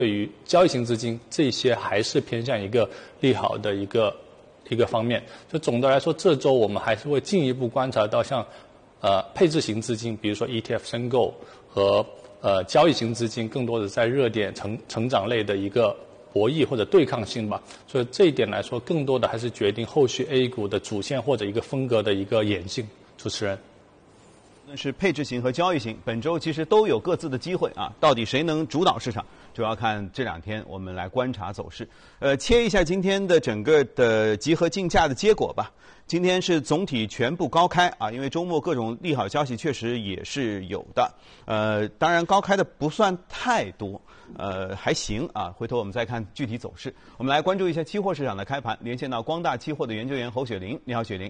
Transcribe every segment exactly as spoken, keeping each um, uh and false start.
对于交易型资金，这些还是偏向一个利好的一个一个方面。就总的来说，这周我们还是会进一步观察到像呃配置型资金，比如说 E T F 申购和呃交易型资金，更多的在热点成成长类的一个博弈或者对抗性吧。所以这一点来说，更多的还是决定后续 A 股的主线或者一个风格的一个演进。主持人。 是配置型和交易型，本周其实都有各自的机会啊。到底谁能主导市场，主要看这两天我们来观察走势。呃，切一下今天的整个的集合竞价的结果吧。今天是总体全部高开啊，因为周末各种利好消息确实也是有的。呃，当然高开的不算太多，呃，还行啊。回头我们再看具体走势。我们来关注一下期货市场的开盘，连线到光大期货的研究员侯雪玲。你好，雪玲。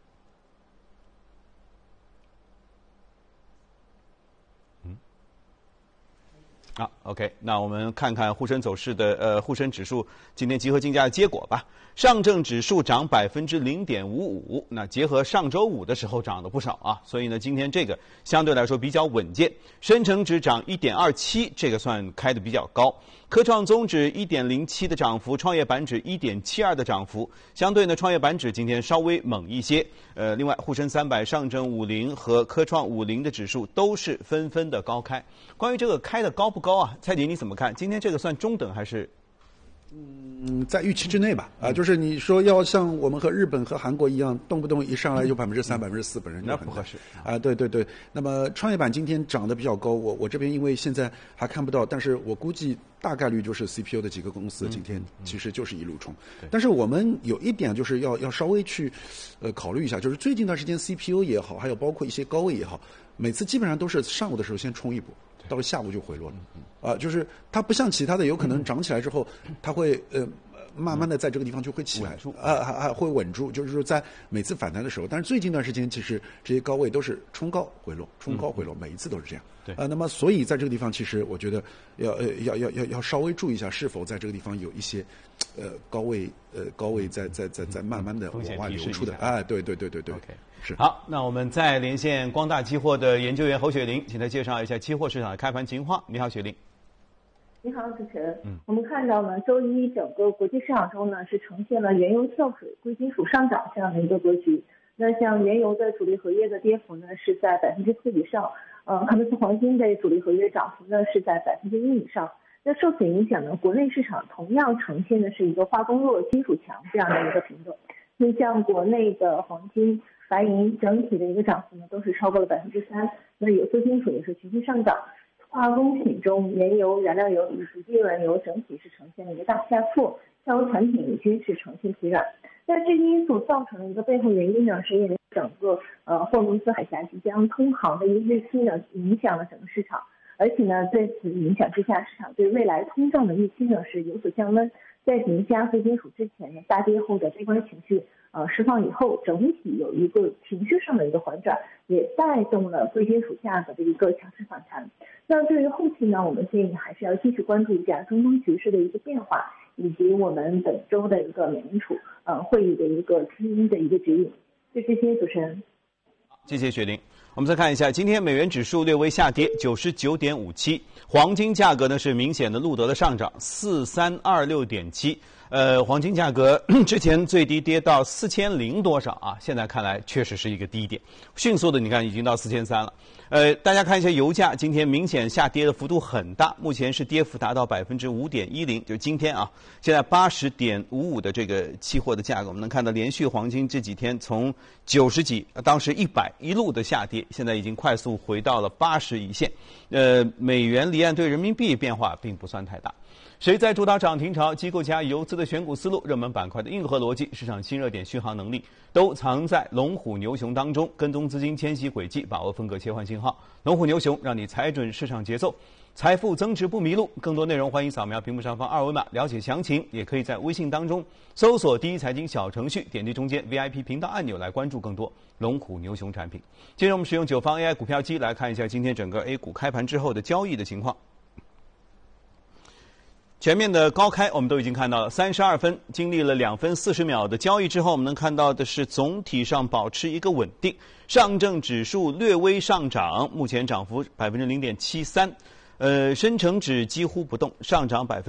啊 ，OK， 那我们看看沪深走势的呃沪深指数今天集合竞价的结果吧。上证指数涨百分之零点五五，那结合上周五的时候涨了不少啊，所以呢今天这个相对来说比较稳健。深成指涨一点二七，这个算开的比较高。科创综指一点零七的涨幅，创业板指一点七二的涨幅，相对呢创业板指今天稍微猛一些。呃，另外沪深三百、上证五零和科创五零的指数都是纷纷的高开。关于这个开的高不高啊？蔡姐你怎么看？今天这个算中等还是？ 嗯，在预期之内吧。啊，就是你说要像我们和日本和韩国一样，动不动一上来就百分之三、百分之四，本身那不合适啊。对对对。那么创业板今天涨得比较高，我我这边因为现在还看不到，但是我估计大概率就是 C P U 的几个公司今天其实就是一路冲。嗯嗯、但是我们有一点就是要要稍微去呃考虑一下，就是最近一段时间 C P U 也好，还有包括一些高位也好，每次基本上都是上午的时候先冲一波。到了下午就回落了，啊，就是它不像其他的，有可能涨起来之后，它会呃慢慢的在这个地方就会起来，啊还还会稳住，就是说在每次反弹的时候，但是最近一段时间其实这些高位都是冲高回落，冲高回落，每一次都是这样。 对， 啊，那么所以在这个地方，其实我觉得要呃要要要要稍微注意一下，是否在这个地方有一些呃高位呃高位在在在在慢慢的往外流出的，哎，对对对对对。 Okay. 是好，那我们再连线光大期货的研究员侯雪玲，请她介绍一下期货市场的开盘情况。你好，雪玲。 你好，主持人。嗯，我们看到呢，周一整个国际市场中呢是呈现了原油跳水、贵金属上涨这样的一个格局。那像原油的主力合约的跌幅呢是在百分之四以上，呃，康斯黄金的主力合约涨幅呢是在百分之一以上。那受此影响呢，国内市场同样呈现的是一个化工弱、金属强这样的一个品种。那像国内的黄金、白银整体的一个涨幅呢，都是超过了百分之三。那有色金属也是持续上涨。化工品中，原油、燃料油以及页岩油整体是呈现了一个大下挫，下游产品均是呈现疲软。那这些因素造成的一个背后原因呢，是因为整个呃霍罗姆兹海峡即将通航的一个日期呢，影响了整个市场。而且呢，在此影响之下，市场对未来通胀的预期呢是有所降温。在叠加贵金属之前呢，大跌后的悲观情绪呃释放以后，整体有一个情绪上的一个反转，也带动了贵金属价格的一个强势反弹。那对于后期呢，我们建议还是要继续关注一下中东局势的一个变化，以及我们本周的一个美联储呃会议的一个之一的一个指引。就这些，主持人。 谢谢雪玲。我们再看一下，今天美元指数略微下跌，九十九点五七。黄金价格呢是明显的录得了上涨，四三二六点七。呃，黄金价格之前最低跌到四千零多少啊？现在看来确实是一个低点，迅速的你看已经到四千三了。呃，大家看一下油价，今天明显下跌的幅度很大，目前是跌幅达到百分之五点一零，就是今天啊，现在八十点五五的这个期货的价格，我们能看到连续黄金这几天从九十几，当时一百一路的下跌，现在已经快速回到了八十一线。呃，美元离岸对人民币变化并不算太大。谁在主导涨停潮？机构加游资的选股思路、热门板块的硬核逻辑、市场新热点续航能力，都藏在龙虎牛熊当中。跟踪资金迁徙轨迹，把握风格切换信号。龙虎牛熊让你踩准市场节奏，财富增值不迷路。更多内容欢迎扫描屏幕上方二维码了解详情，也可以在微信当中搜索第一财经小程序，点击中间 V I P 频道按钮来关注更多龙虎牛熊产品。接着我们使用九方 A I 股票机来看一下今天整个 A 股开盘之后的交易的情况。前面的高开我们都已经看到了，三十二分，经历了两分四十秒的交易之后，我们能看到的是总体上保持一个稳定，上证指数略微上涨，目前涨幅百分之零点七三。 呃，深成指几乎不动，上涨百分。